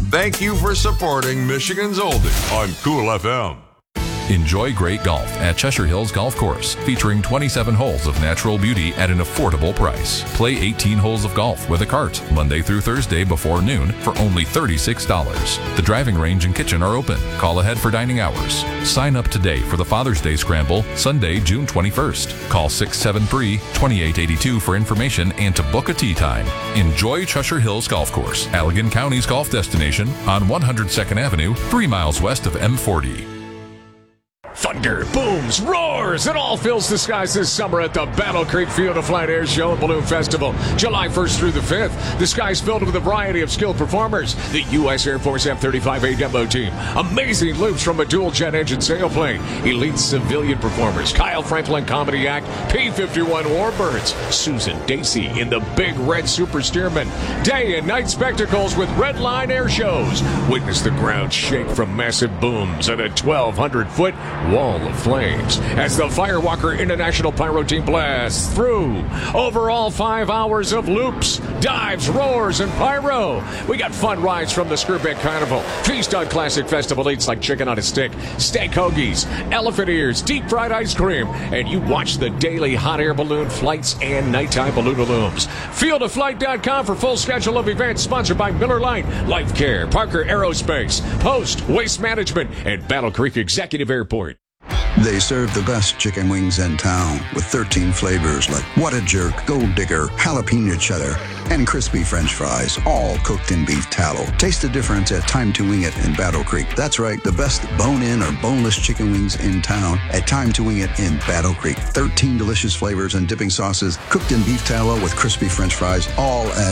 Thank you for supporting Michigan's Oldie on Cool FM. Enjoy great golf at Cheshire Hills Golf Course, featuring 27 holes of natural beauty at an affordable price. Play 18 holes of golf with a cart, Monday through Thursday before noon for only $36. The driving range and kitchen are open. Call ahead for dining hours. Sign up today for the Father's Day Scramble, Sunday, June 21st. Call 673-2882 for information and to book a tee time. Enjoy Cheshire Hills Golf Course, Allegan County's golf destination on 102nd Avenue, 3 miles west of M40. Thunder, booms, roars, it all fills the skies this summer at the Battle Creek Field of Flight Air Show and Balloon Festival, July 1st through the 5th. The sky's filled with a variety of skilled performers. The U.S. Air Force F-35A demo team, amazing loops from a dual-jet engine sailplane, elite civilian performers, Kyle Franklin Comedy Act, P-51 Warbirds, Susan Dacey in the Big Red Super Steerman, day and night spectacles with Red Line air shows. Witness the ground shake from massive booms and a 1,200-foot wall of flames as the Firewalker International Pyro Team blasts through. Overall 5 hours of loops, dives, roars, and pyro. We got fun rides from the Skirbeck Carnival. Feast on classic festival eats like chicken on a stick, steak hoagies, elephant ears, deep fried ice cream, and you watch the daily hot air balloon flights and nighttime balloonalooms. Fieldofflight.com for full schedule of events sponsored by Miller Lite, Life Care, Parker Aerospace, Post, Waste Management, and Battle Creek Executive Airport. They serve the best chicken wings in town with 13 flavors like What a Jerk, Gold Digger, Jalapeno Cheddar, and crispy French fries, all cooked in beef tallow. Taste the difference at Time to Wing It in Battle Creek. That's right, the best bone-in or boneless chicken wings in town at Time to Wing It in Battle Creek. 13 delicious flavors and dipping sauces, cooked in beef tallow with crispy French fries, all at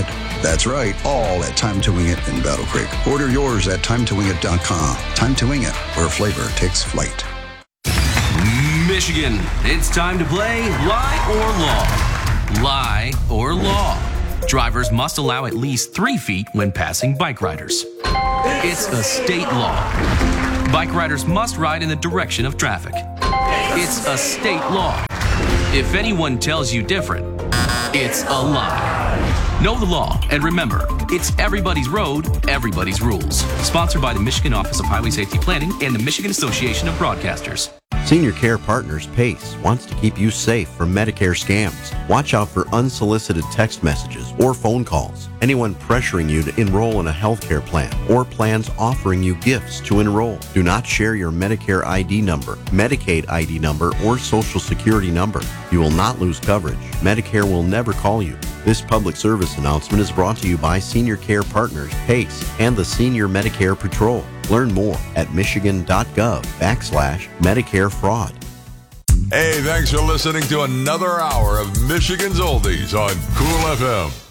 Time to Wing It in Battle Creek. Order yours at timetowingit.com. Time to Wing It, where flavor takes flight. Michigan, it's time to play Lie or Law. Lie or Law. Drivers must allow at least 3 feet when passing bike riders. It's a state law. Bike riders must ride in the direction of traffic. It's a state law. If anyone tells you different, it's a lie. Know the law, and remember, it's everybody's road, everybody's rules. Sponsored by the Michigan Office of Highway Safety Planning and the Michigan Association of Broadcasters. Senior Care Partners PACE wants to keep you safe from Medicare scams. Watch out for unsolicited text messages or phone calls. Anyone pressuring you to enroll in a healthcare plan or plans offering you gifts to enroll. Do not share your Medicare ID number, Medicaid ID number, or Social Security number. You will not lose coverage. Medicare will never call you. This public service announcement is brought to you by Senior Care Partners PACE and the Senior Medicare Patrol. Learn more at michigan.gov/Medicare fraud. Hey, thanks for listening to another hour of Michigan's Oldies on Cool FM.